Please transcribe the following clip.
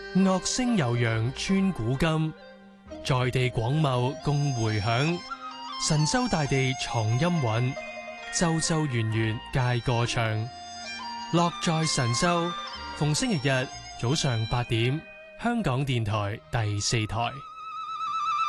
樂聲悠揚穿古今，在地廣袤共迴響。神州大地藏音韻，州州縣縣皆歌唱。樂在神州，逢星期日早上8點，香港電台第4台。